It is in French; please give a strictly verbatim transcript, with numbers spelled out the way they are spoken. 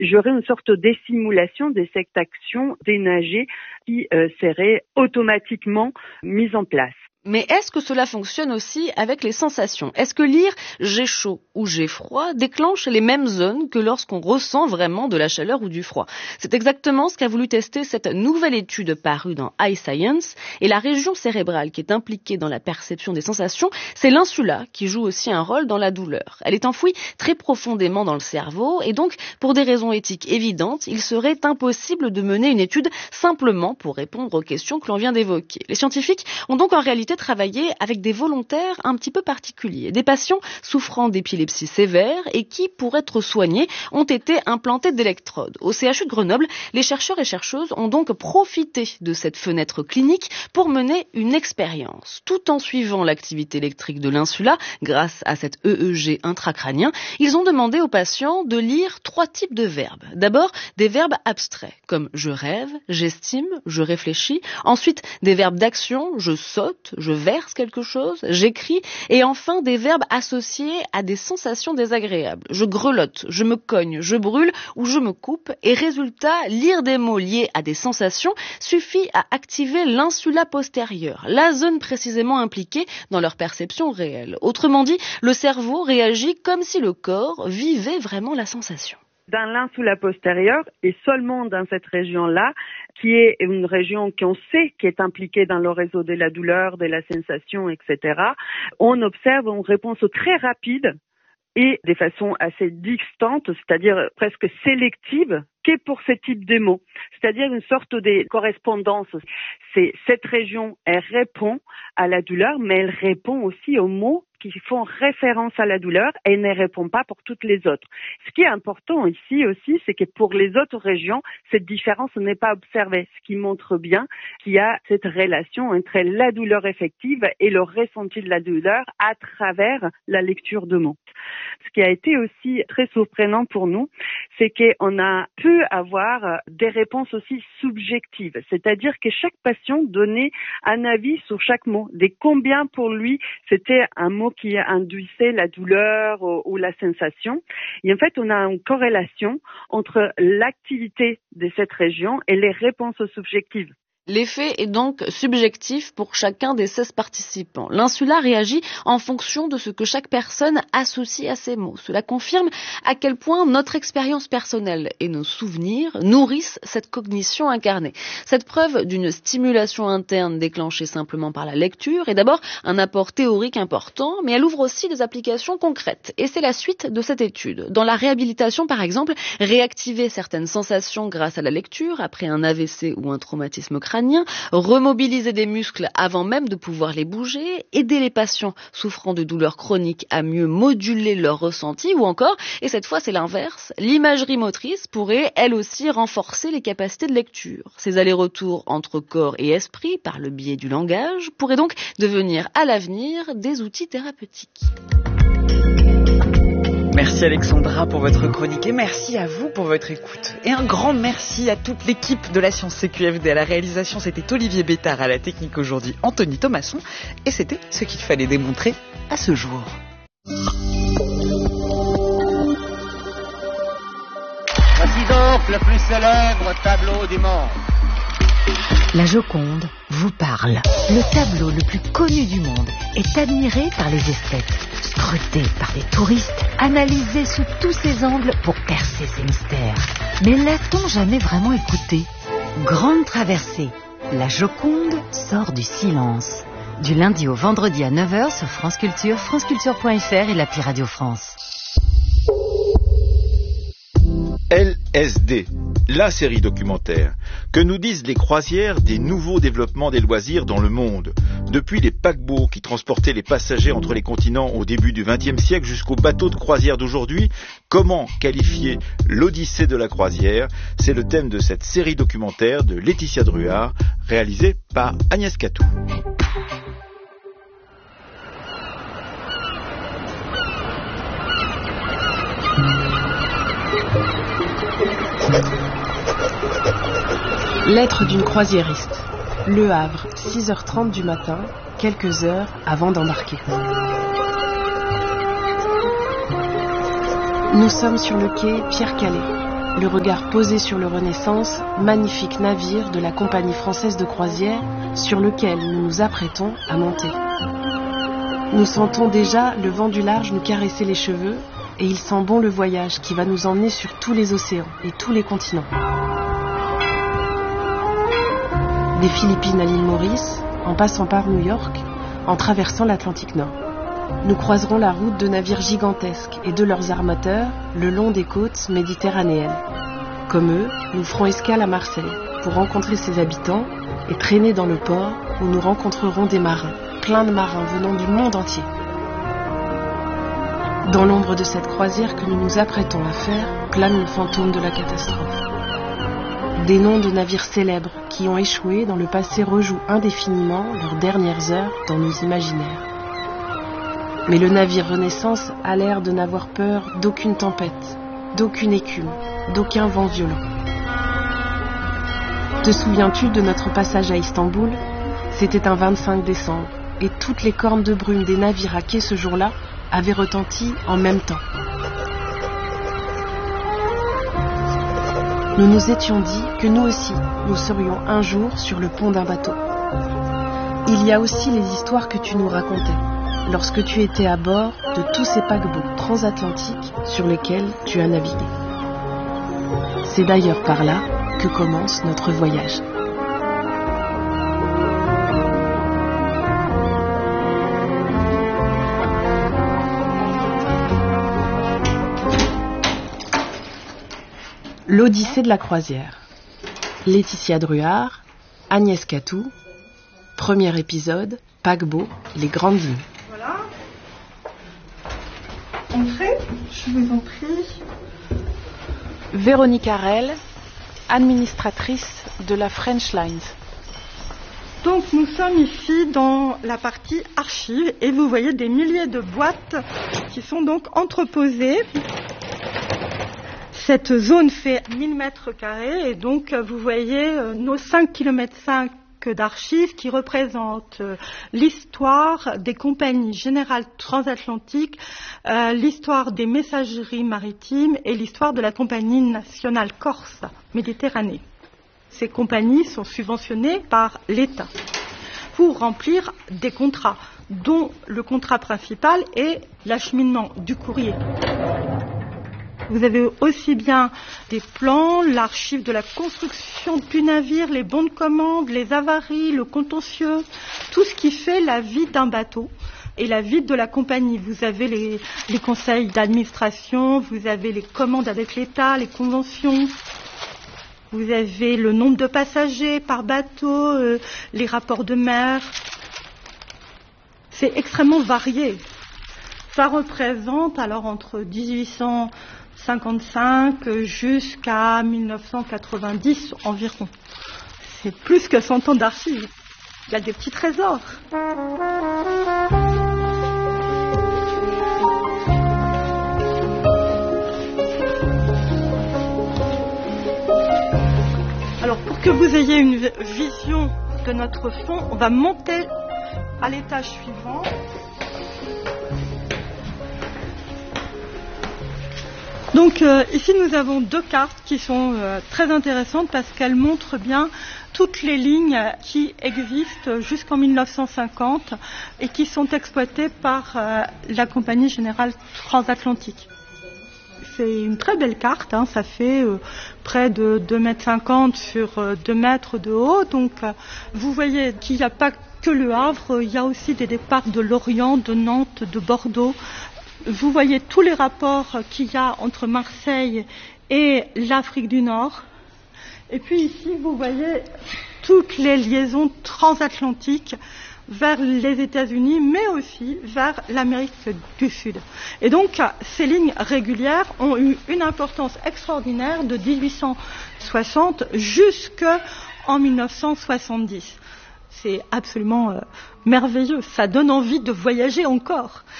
j'aurais une sorte de simulation de cette action des nager qui euh, serait automatiquement mise en place. Mais est-ce que cela fonctionne aussi avec les sensations ? Est-ce que lire « j'ai chaud » ou « j'ai froid » déclenche les mêmes zones que lorsqu'on ressent vraiment de la chaleur ou du froid ? C'est exactement ce qu'a voulu tester cette nouvelle étude parue dans iScience. Et la région cérébrale qui est impliquée dans la perception des sensations, c'est l'insula qui joue aussi un rôle dans la douleur. Elle est enfouie très profondément dans le cerveau et donc, pour des raisons éthiques évidentes, il serait impossible de mener une étude simplement pour répondre aux questions que l'on vient d'évoquer. Les scientifiques ont donc en réalité travailler avec des volontaires un petit peu particuliers, des patients souffrant d'épilepsie sévère et qui, pour être soignés, ont été implantés d'électrodes. Au C H U de Grenoble, les chercheurs et chercheuses ont donc profité de cette fenêtre clinique pour mener une expérience. Tout en suivant l'activité électrique de l'insula, grâce à cet E E G intracrânien, ils ont demandé aux patients de lire trois types de verbes. D'abord, des verbes abstraits, comme « je rêve »,« j'estime »,« je réfléchis ». Ensuite, des verbes d'action, « je saute », je verse quelque chose, j'écris, et enfin des verbes associés à des sensations désagréables. Je grelotte, je me cogne, je brûle ou je me coupe, et résultat, lire des mots liés à des sensations suffit à activer l'insula postérieure, la zone précisément impliquée dans leur perception réelle. Autrement dit, le cerveau réagit comme si le corps vivait vraiment la sensation. Dans l'insula postérieure, et seulement dans cette région-là, qui est une région qu'on sait qui est impliquée dans le réseau de la douleur, de la sensation, et cetera, on observe une réponse très rapide et de façon assez distante, c'est-à-dire presque sélective, que pour ce type de mots. C'est-à-dire une sorte de correspondance. C'est cette région, elle répond à la douleur, mais elle répond aussi aux mots qui font référence à la douleur et ne répond pas pour toutes les autres. Ce qui est important ici aussi, c'est que pour les autres régions, cette différence n'est pas observée, ce qui montre bien qu'il y a cette relation entre la douleur effective et le ressenti de la douleur à travers la lecture de mots. Ce qui a été aussi très surprenant pour nous, c'est qu'on a pu avoir des réponses aussi subjectives, c'est-à-dire que chaque patient donnait un avis sur chaque mot, de combien pour lui c'était un mot qui induisait la douleur ou, ou la sensation. Et en fait, on a une corrélation entre l'activité de cette région et les réponses subjectives. L'effet est donc subjectif pour chacun des seize participants. L'insula réagit en fonction de ce que chaque personne associe à ces mots. Cela confirme à quel point notre expérience personnelle et nos souvenirs nourrissent cette cognition incarnée. Cette preuve d'une stimulation interne déclenchée simplement par la lecture est d'abord un apport théorique important, mais elle ouvre aussi des applications concrètes. Et c'est la suite de cette étude. Dans la réhabilitation, par exemple, réactiver certaines sensations grâce à la lecture après un A V C ou un traumatisme crânien, remobiliser des muscles avant même de pouvoir les bouger, aider les patients souffrant de douleurs chroniques à mieux moduler leurs ressentis, ou encore, et cette fois c'est l'inverse, l'imagerie motrice pourrait elle aussi renforcer les capacités de lecture. Ces allers-retours entre corps et esprit par le biais du langage pourraient donc devenir à l'avenir des outils thérapeutiques. Merci Alexandra pour votre chronique et merci à vous pour votre écoute. Et un grand merci à toute l'équipe de la Science C Q F D. À la réalisation, c'était Olivier Bétard, à la technique aujourd'hui, Anthony Thomasson. Et c'était ce qu'il fallait démontrer à ce jour. Voici donc le plus célèbre tableau du monde. La Joconde vous parle. Le tableau le plus connu du monde est admiré par les esthètes, scruté par les touristes, analysé sous tous ses angles pour percer ses mystères. Mais l'a-t-on jamais vraiment écouté ? Grande traversée, la Joconde sort du silence. Du lundi au vendredi à neuf heures sur France Culture, franceculture point f r et l'appli Radio France. L S D, la série documentaire. Que nous disent les croisières des nouveaux développements des loisirs dans le monde ? Depuis les paquebots qui transportaient les passagers entre les continents au début du vingtième siècle jusqu'aux bateaux de croisière d'aujourd'hui, comment qualifier l'Odyssée de la croisière ? C'est le thème de cette série documentaire de Laetitia Druard, réalisée par Agnès Catou. Lettre d'une croisiériste. Le Havre, six heures trente du matin, quelques heures avant d'embarquer. Nous sommes sur le quai Pierre-Calais. le regard posé sur le Renaissance, magnifique navire de la Compagnie française de croisière sur lequel nous nous apprêtons à monter. Nous sentons déjà le vent du large nous caresser les cheveux et il sent bon le voyage qui va nous emmener sur tous les océans et tous les continents. Des Philippines à l'île Maurice, en passant par New York, en traversant l'Atlantique Nord. Nous croiserons la route de navires gigantesques et de leurs armateurs le long des côtes méditerranéennes. Comme eux, nous ferons escale à Marseille pour rencontrer ses habitants et traîner dans le port où nous rencontrerons des marins, plein de marins venant du monde entier. Dans l'ombre de cette croisière que nous nous apprêtons à faire, plane le fantôme de la catastrophe. Des noms de navires célèbres qui ont échoué dans le passé rejouent indéfiniment leurs dernières heures dans nos imaginaires. Mais le navire Renaissance a l'air de n'avoir peur d'aucune tempête, d'aucune écume, d'aucun vent violent. Te souviens-tu de notre passage à Istanbul ? C'était un vingt-cinq décembre, et toutes les cornes de brume des navires à quai ce jour-là avaient retenti en même temps. Nous nous étions dit que nous aussi, nous serions un jour sur le pont d'un bateau. Il y a aussi les histoires que tu nous racontais, lorsque tu étais à bord de tous ces paquebots transatlantiques sur lesquels tu as navigué. C'est d'ailleurs par là que commence notre voyage. L'Odyssée de la croisière. Laetitia Druard, Agnès Catou, premier épisode, paquebot, les grandes lignes. Voilà. Entrez, je vous en prie. Véronique Harel, administratrice de la French Lines. Donc nous sommes ici dans la partie archives et vous voyez des milliers de boîtes qui sont donc entreposées. Cette zone fait mille mètres carrés et donc vous voyez nos cinq virgule cinq kilomètres d'archives qui représentent l'histoire des compagnies générales transatlantiques, euh, l'histoire des messageries maritimes et l'histoire de la compagnie nationale corse Méditerranée. Ces compagnies sont subventionnées par l'État pour remplir des contrats, dont le contrat principal est l'acheminement du courrier. Vous avez aussi bien des plans, l'archive de la construction du navire, les bons de commande, les avaries, le contentieux, tout ce qui fait la vie d'un bateau et la vie de la compagnie. Vous avez les, les conseils d'administration, vous avez les commandes avec l'État, les conventions, vous avez le nombre de passagers par bateau, euh, les rapports de mer. C'est extrêmement varié. Ça représente alors entre dix-huit cent cinquante-cinq jusqu'à mille neuf cent quatre-vingt-dix environ. C'est plus que cent ans d'archives. Il y a des petits trésors. Alors pour que vous ayez une vision de notre fond, on va monter à l'étage suivant. Donc euh, ici nous avons deux cartes qui sont euh, très intéressantes parce qu'elles montrent bien toutes les lignes qui existent jusqu'en mille neuf cent cinquante et qui sont exploitées par euh, la Compagnie Générale Transatlantique. C'est une très belle carte, hein, ça fait euh, près de deux mètres cinquante sur euh, deux mètres de haut. Donc euh, vous voyez qu'il n'y a pas que le Havre, il y a aussi des départs de Lorient, de Nantes, de Bordeaux. Vous voyez tous les rapports qu'il y a entre Marseille et l'Afrique du Nord. Et puis ici, vous voyez toutes les liaisons transatlantiques vers les États-Unis, mais aussi vers l'Amérique du Sud. Et donc, ces lignes régulières ont eu une importance extraordinaire de dix-huit cent soixante jusqu'en mille neuf cent soixante-dix. C'est absolument euh, merveilleux, ça donne envie de voyager encore.